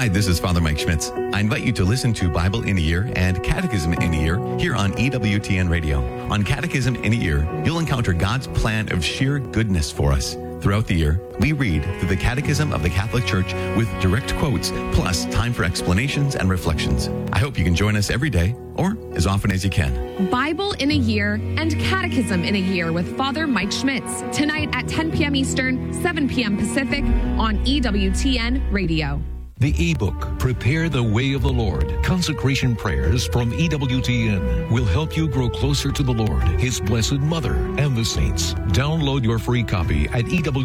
Hi, this is Father Mike Schmitz. I invite you to listen to Bible in a Year and Catechism in a Year here on EWTN Radio. On Catechism in a Year, you'll encounter God's plan of sheer goodness for us. Throughout the year, we read through the Catechism of the Catholic Church with direct quotes, plus time for explanations and reflections. I hope you can join us every day, or as often as you can. Bible in a Year and Catechism in a Year with Father Mike Schmitz. Tonight at 10 p.m. Eastern, 7 p.m. Pacific on EWTN Radio. The ebook, Prepare the Way of the Lord, Consecration Prayers from EWTN, will help you grow closer to the Lord, His Blessed Mother, and the saints. Download your free copy at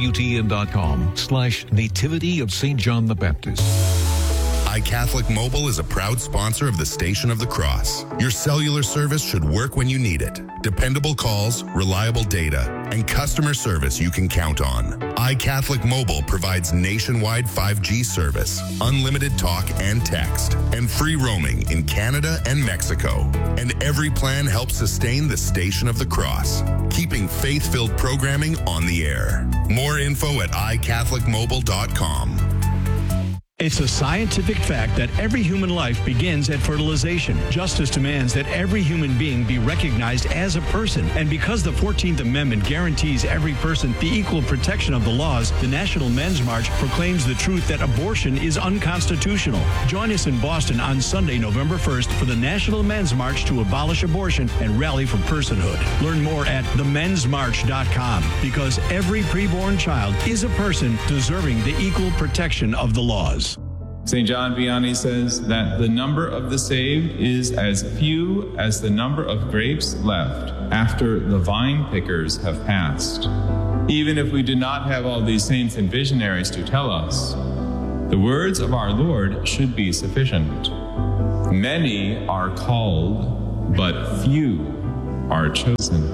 EWTN.com/Nativity of St. John the Baptist. iCatholic Mobile is a proud sponsor of the Station of the Cross. Your cellular service should work when you need it. Dependable calls, reliable data, and customer service you can count on. iCatholic Mobile provides nationwide 5G service, unlimited talk and text, and free roaming in Canada and Mexico. And every plan helps sustain the Station of the Cross, keeping faith-filled programming on the air. More info at iCatholicMobile.com. It's a scientific fact that every human life begins at fertilization. Justice demands that every human being be recognized as a person. And because the 14th Amendment guarantees every person the equal protection of the laws, the National Men's March proclaims the truth that abortion is unconstitutional. Join us in Boston on Sunday, November 1st for the National Men's March to abolish abortion and rally for personhood. Learn more at themensmarch.com, because every preborn child is a person deserving the equal protection of the laws. St. John Vianney says that the number of the saved is as few as the number of grapes left after the vine pickers have passed. Even if we do not have all these saints and visionaries to tell us, the words of our Lord should be sufficient. Many are called, but few are chosen.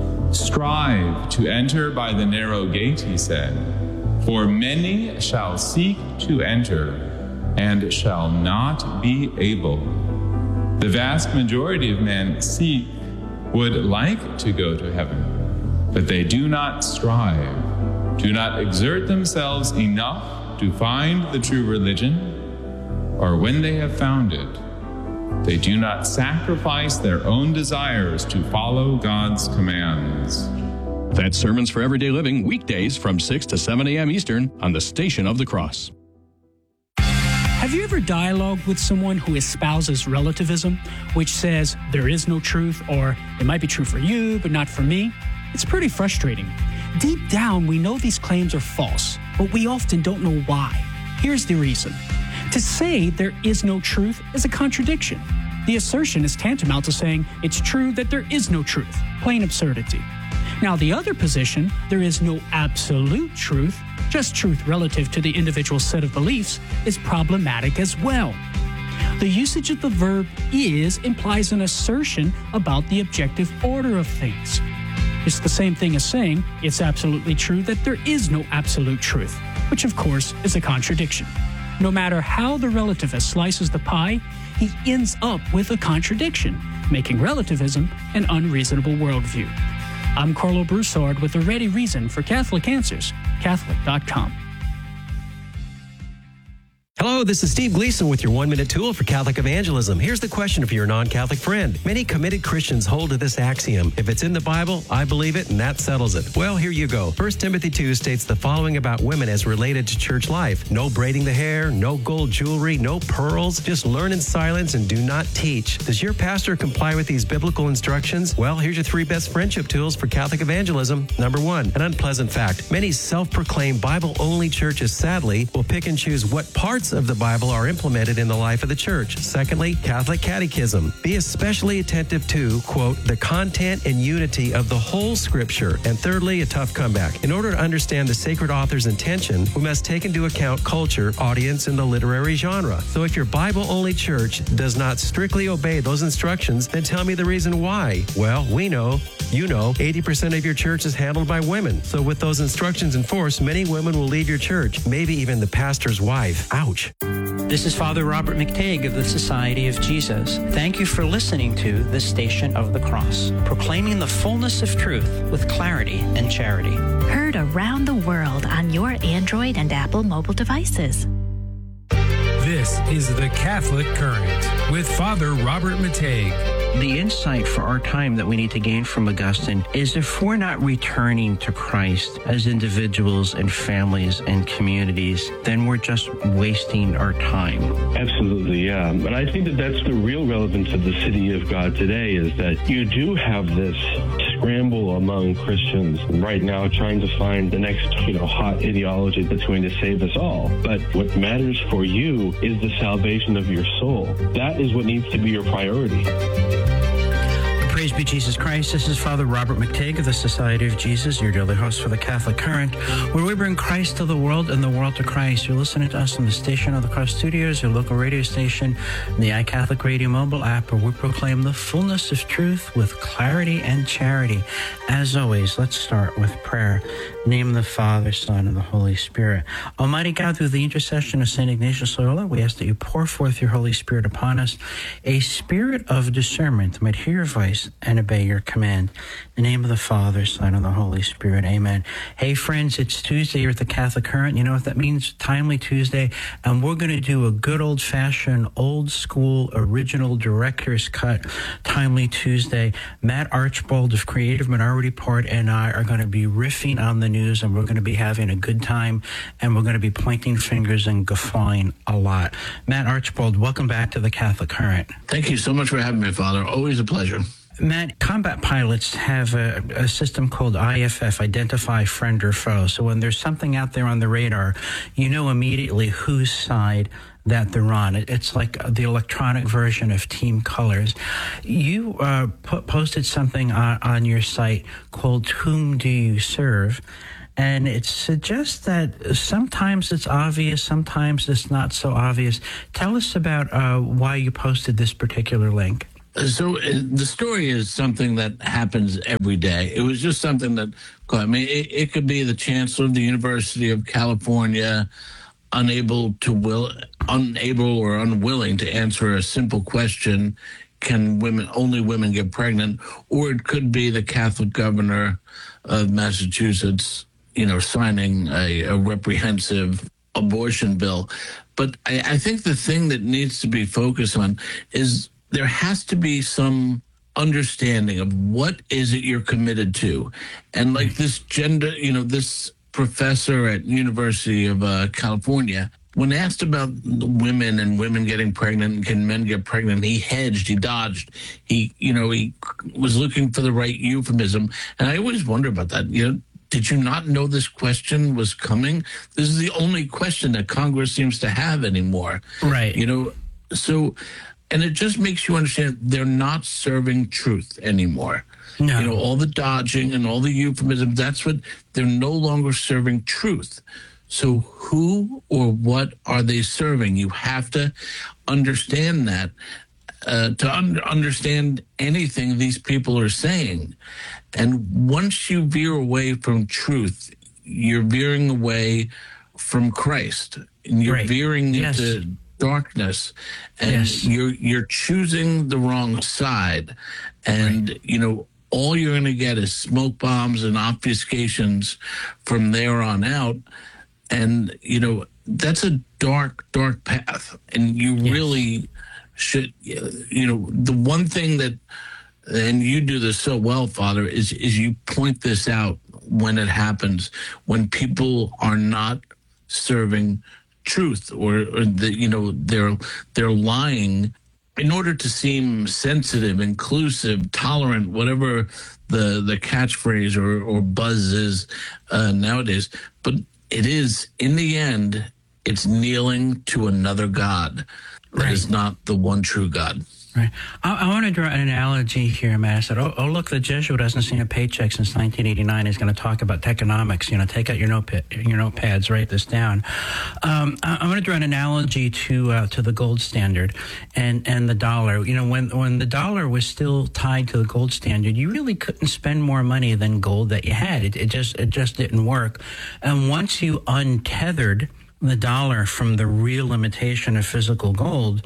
Strive to enter by the narrow gate, he said, for many shall seek to enter and shall not be able. The vast majority of men would like to go to heaven, but they do not strive, do not exert themselves enough to find the true religion, or when they have found it, they do not sacrifice their own desires to follow God's commands. That's Sermons for Everyday Living, weekdays from 6 to 7 a.m. Eastern on the Station of the Cross. Have you ever dialogued with someone who espouses relativism, which says there is no truth, or it might be true for you, but not for me? It's pretty frustrating. Deep down, we know these claims are false, but we often don't know why. Here's the reason. To say there is no truth is a contradiction. The assertion is tantamount to saying it's true that there is no truth. Plain absurdity. Now, the other position, there is no absolute truth, just truth relative to the individual set of beliefs, is problematic as well. The usage of the verb is implies an assertion about the objective order of things. It's the same thing as saying it's absolutely true that there is no absolute truth, which of course is a contradiction. No matter how the relativist slices the pie, he ends up with a contradiction, making relativism an unreasonable worldview. I'm Carlo Broussard with a ready reason for Catholic Answers, Catholic.com. Hello, this is Steve Gleason with your one-minute tool for Catholic evangelism. Here's the question for your non-Catholic friend. Many committed Christians hold to this axiom: if it's in the Bible, I believe it, and that settles it. Well, here you go. 1 Timothy 2 states the following about women as related to church life: no braiding the hair, no gold jewelry, no pearls, just learn in silence and do not teach. Does your pastor comply with these biblical instructions? Well, here's your 3 best friendship tools for Catholic evangelism. Number 1, an unpleasant fact. Many self-proclaimed Bible-only churches, sadly, will pick and choose what parts of the Bible are implemented in the life of the church. Secondly, Catholic Catechism. Be especially attentive to, quote, the content and unity of the whole Scripture. And thirdly, a tough comeback. In order to understand the sacred author's intention, we must take into account culture, audience, and the literary genre. So if your Bible-only church does not strictly obey those instructions, then tell me the reason why. Well, we know, you know, 80% of your church is handled by women. So with those instructions in force, many women will leave your church, maybe even the pastor's wife. Ouch. This is Father Robert McTague of the Society of Jesus. Thank you for listening to the Station of the Cross, proclaiming the fullness of truth with clarity and charity. Heard around the world on your Android and Apple mobile devices. This is the Catholic Current with Father Robert Matej. The insight for our time that we need to gain from Augustine is if we're not returning to Christ as individuals and families and communities, then we're just wasting our time. Absolutely, yeah. And I think that that's the real relevance of the City of God today, is that you do have this scramble among Christians right now trying to find the next, hot ideology that's going to save us all. But what matters for you is the salvation of your soul. That is what needs to be your priority. Praise be Jesus Christ. This is Father Robert Matej of the Society of Jesus, your daily host for the Catholic Current, where we bring Christ to the world and the world to Christ. You're listening to us on the Station of the Cross Studios, your local radio station, and the iCatholic Radio mobile app, where we proclaim the fullness of truth with clarity and charity. As always, let's start with prayer. In the name of the Father, Son, and the Holy Spirit. Almighty God, through the intercession of St. Ignatius Loyola, we ask that you pour forth your Holy Spirit upon us, a spirit of discernment might hear your voice and obey your command. In the name of the Father, Son, and the Holy Spirit. Amen. Hey, friends, it's Tuesday here at the Catholic Current. You know what that means? Timely Tuesday. And we're going to do a good old-fashioned, old-school, original director's cut Timely Tuesday. Matt Archbold of Creative Minority Report and I are going to be riffing on the news, and we're going to be having a good time, and we're going to be pointing fingers and guffawing a lot. Matt Archbold, welcome back to the Catholic Current. Thank you so much for having me, Father. Always a pleasure. Matt, combat pilots have a system called IFF, Identify Friend or Foe. So when there's something out there on the radar, you know immediately whose side that they're on. It's like the electronic version of Team Colors. You posted something on your site called Whom Do You Serve? And it suggests that sometimes it's obvious, sometimes it's not so obvious. Tell us about why you posted this particular link. So the story is something that happens every day. It was just something that, it could be the chancellor of the University of California unable or unwilling to answer a simple question, can only women get pregnant? Or it could be the Catholic governor of Massachusetts, signing a reprehensive abortion bill. But I think the thing that needs to be focused on is there has to be some understanding of what is it you're committed to. And like this this professor at University of California, when asked about women and women getting pregnant and can men get pregnant, he hedged, he dodged, he was looking for the right euphemism. And I always wonder about that. Did you not know this question was coming? This is the only question that Congress seems to have anymore. Right. And it just makes you understand they're not serving truth anymore. No. All the dodging and all the euphemism, they're no longer serving truth. So who or what are they serving? You have to understand that to understand anything these people are saying. And once you veer away from truth, you're veering away from Christ. And you're veering into darkness, and you're choosing the wrong side, and all you're going to get is smoke bombs and obfuscations from there on out, and that's a dark path, and you really should. The one thing that, and you do this so well, Father, is you point this out when it happens, when people are not serving truth, or they're lying in order to seem sensitive, inclusive, tolerant, whatever the catchphrase or buzz is nowadays. But it is, in the end, it's kneeling to another God that is not the one true God. Right. I want to draw an analogy here, Matt. I said, oh, look, the Jesuit hasn't seen a paycheck since 1989. He's going to talk about techonomics. Take out your notepads, write this down. I want to draw an analogy to the gold standard and the dollar. When the dollar was still tied to the gold standard, you really couldn't spend more money than gold that you had. It just didn't work. And once you untethered the dollar from the real limitation of physical gold,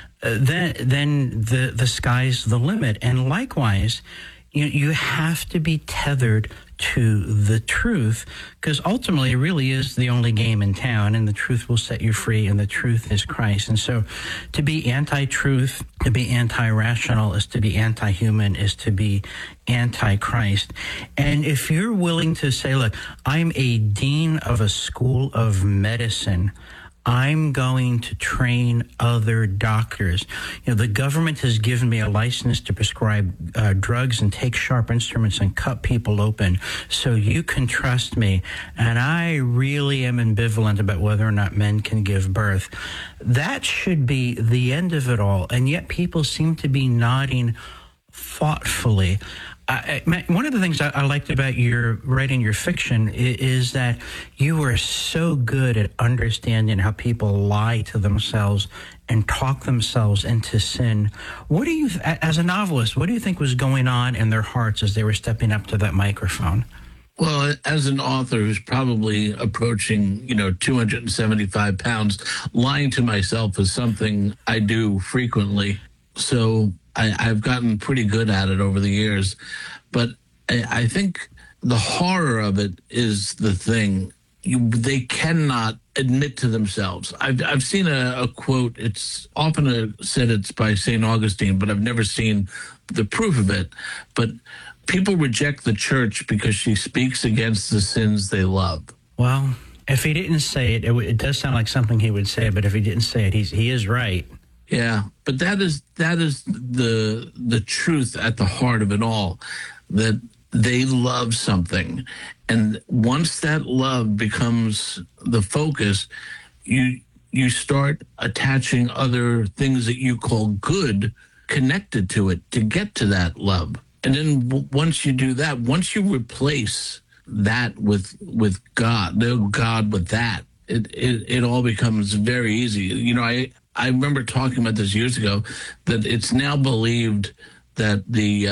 then the sky's the limit. And likewise, you have to be tethered to the truth, because ultimately it really is the only game in town, and the truth will set you free, and the truth is Christ. And so to be anti-truth, to be anti-rational, is to be anti-human, is to be anti-Christ. And if you're willing to say, look, I'm a dean of a school of medicine, I'm going to train other doctors. The government has given me a license to prescribe drugs and take sharp instruments and cut people open, so you can trust me. And I really am ambivalent about whether or not men can give birth. That should be the end of it all. And yet people seem to be nodding thoughtfully. One of the things I liked about your writing your fiction is that you were so good at understanding how people lie to themselves and talk themselves into sin. What do you, as a novelist, what do you think was going on in their hearts as they were stepping up to that microphone? Well, as an author who's probably approaching, 275 pounds, lying to myself is something I do frequently. So I've gotten pretty good at it over the years, but I think the horror of it is the thing. They cannot admit to themselves. I've seen a quote. It's often said it's by St. Augustine, but I've never seen the proof of it. But people reject the church because she speaks against the sins they love. Well, if he didn't say it, it does sound like something he would say, but if he didn't say it, he is right. Yeah, but that is the truth at the heart of it all, that they love something. And once that love becomes the focus, you start attaching other things that you call good connected to it to get to that love. And then once you do that, once you replace that with God, God with that, it all becomes very easy. I remember talking about this years ago, that it's now believed that the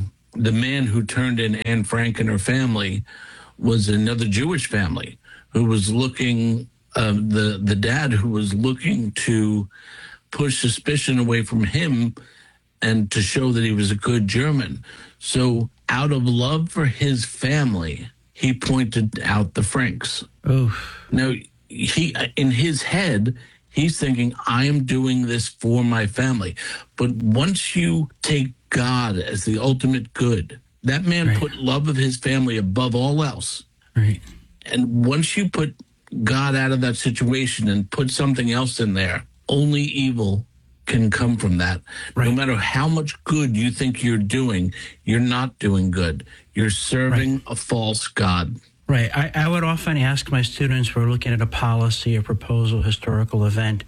man who turned in Anne Frank and her family was another Jewish family who was looking, the dad who was looking to push suspicion away from him and to show that he was a good German. So out of love for his family, he pointed out the Franks. Oof. Now, in his head, he's thinking, I am doing this for my family. But once you take God as the ultimate good, that man put love of his family above all else. Right. And once you put God out of that situation and put something else in there, only evil can come from that. Right. No matter how much good you think you're doing, you're not doing good. You're serving a false God. Right. I would often ask my students, we're looking at a policy, a proposal, historical event,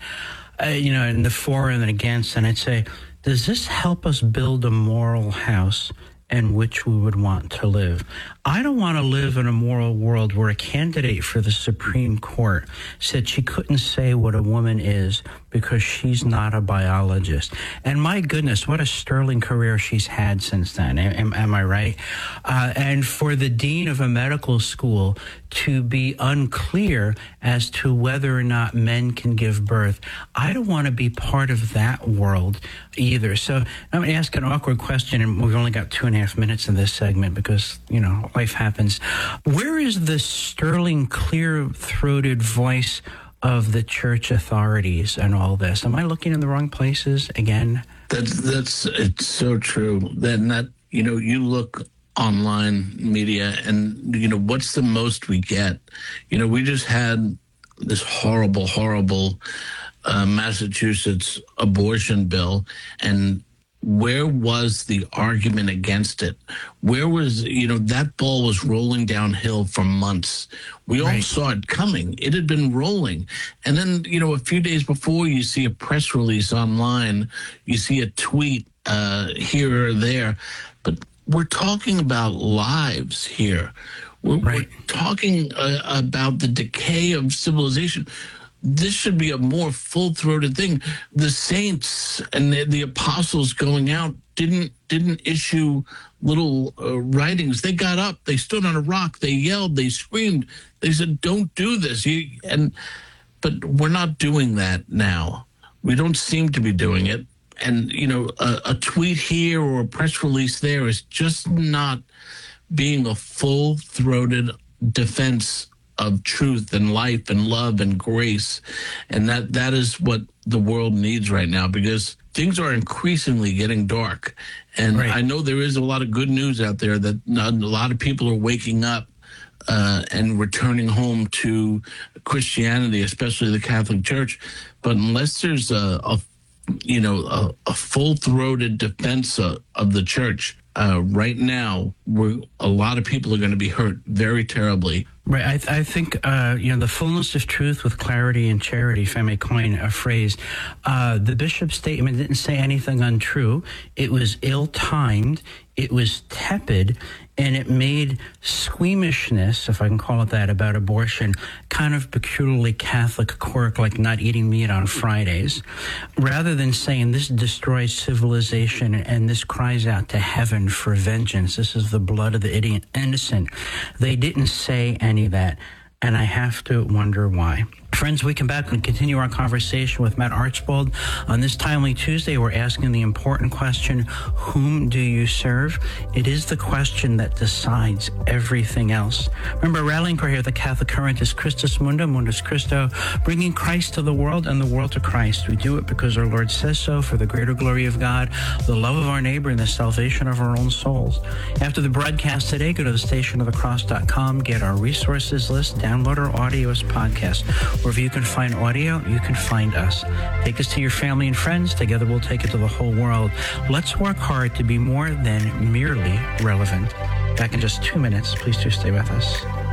in the for and against, and I'd say, does this help us build a moral house in which we would want to live? I don't want to live in a moral world where a candidate for the Supreme Court said she couldn't say what a woman is because she's not a biologist. And my goodness, what a sterling career she's had since then. Am I right? And for the dean of a medical school to be unclear as to whether or not men can give birth, I don't want to be part of that world either. So I'm going to ask an awkward question, and we've only got 2.5 minutes in this segment because, life happens. Where is the sterling, clear-throated voice of the church authorities and all this? Am I looking in the wrong places again? It's so true. Then you look online media and, what's the most we get? We just had this horrible Massachusetts abortion bill, and where was the argument against it? Where was, that ball was rolling downhill for months. We all saw it coming. It had been rolling. And then, a few days before, you see a press release online, you see a tweet here or there. But we're talking about lives here. We're talking about the decay of civilization. This should be a more full-throated thing. The saints and the apostles going out didn't issue little writings. They got up, they stood on a rock, they yelled, they screamed. They said, "Don't do this." But we're not doing that now. We don't seem to be doing it. And a tweet here or a press release there is just not being a full-throated defense of truth and life and love and grace. And that is what the world needs right now, because things are increasingly getting dark. And I know there is a lot of good news out there that a lot of people are waking up and returning home to Christianity, especially the Catholic Church. But unless there's a full-throated defense of the church, right now, a lot of people are going to be hurt very terribly. Right. I think, the fullness of truth with clarity and charity, if I may coin a phrase, the bishop's statement didn't say anything untrue. It was ill-timed. It was tepid, and it made squeamishness, if I can call it that, about abortion kind of peculiarly Catholic quirk, like not eating meat on Fridays, rather than saying this destroys civilization and this cries out to heaven for vengeance. This is the blood of the innocent. They didn't say any of that, and I have to wonder why. Friends, we come back and continue our conversation with Matt Archbold. On this timely Tuesday, we're asking the important question, whom do you serve? It is the question that decides everything else. Remember, rallying cry here at the Catholic Current is Christus Mundum, Mundus Christo, bringing Christ to the world and the world to Christ. We do it because our Lord says so, for the greater glory of God, the love of our neighbor, and the salvation of our own souls. After the broadcast today, go to thestationofthecross.com, get our resources list, download our audio as podcast. Wherever you can find audio, you can find us. Take us to your family and friends. Together we'll take it to the whole world. Let's work hard to be more than merely relevant. Back in just 2 minutes. Please do stay with us.